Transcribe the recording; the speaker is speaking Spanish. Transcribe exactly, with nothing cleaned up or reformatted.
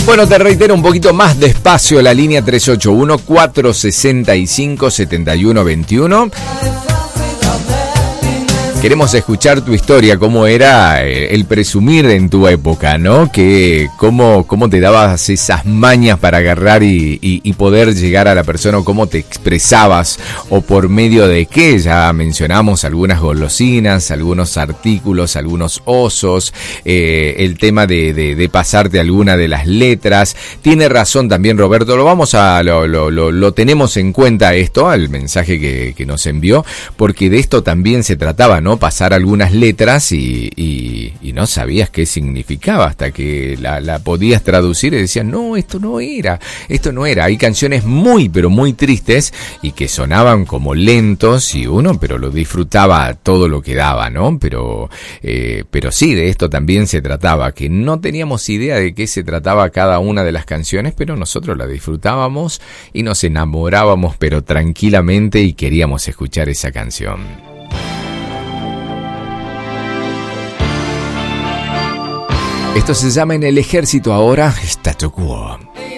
Bueno, te reitero un poquito más despacio la línea tres ocho uno, cuatro seis cinco, siete uno dos uno. Queremos escuchar tu historia, cómo era el presumir en tu época, ¿no? Que cómo, cómo te dabas esas mañas para agarrar y, y, y poder llegar a la persona, o cómo te expresabas, o por medio de qué. Ya mencionamos algunas golosinas, algunos artículos, algunos osos, eh, el tema de, de, de pasarte alguna de las letras. Tiene razón también Roberto, lo vamos a, lo, lo, lo, lo tenemos en cuenta esto, al mensaje que, que nos envió, porque de esto también se trataba, ¿no? Pasar algunas letras y, y, y no sabías qué significaba hasta que la, la podías traducir y decías, no, esto no era, esto no era. Hay canciones muy, pero muy tristes y que sonaban como lentos y uno, pero lo disfrutaba todo lo que daba, ¿no? Pero, eh, pero sí, de esto también se trataba, que no teníamos idea de qué se trataba cada una de las canciones, pero nosotros la disfrutábamos y nos enamorábamos, pero tranquilamente, y queríamos escuchar esa canción. Esto se llama En el Ejército ahora, Statu Quo.